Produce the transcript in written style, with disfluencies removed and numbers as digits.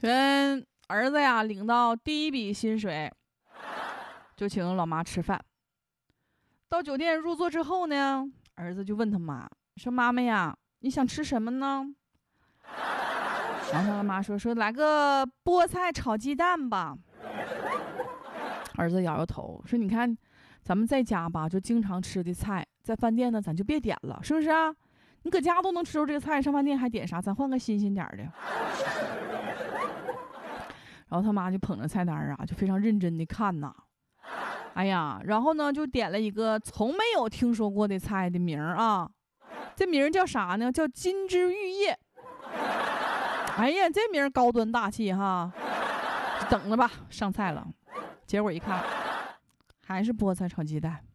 跟儿子呀领到第一笔薪水，就请老妈吃饭。到酒店入座之后呢，儿子就问他妈说：“妈妈呀，你想吃什么呢？”然后他妈说来个菠菜炒鸡蛋吧。儿子摇摇头说：“你看，咱们在家吧就经常吃的菜，在饭店呢咱就别点了，是不是啊？你搁家都能吃着这个菜，上饭店还点啥？咱换个新鲜点的。”然后他妈就捧着菜单啊，就非常认真的看呐。哎呀，然后呢就点了一个从没有听说过的菜的名啊，这名叫啥呢？叫金枝玉叶。哎呀，这名高端大气哈，等着吧，上菜了。结果一看，还是菠菜炒鸡蛋。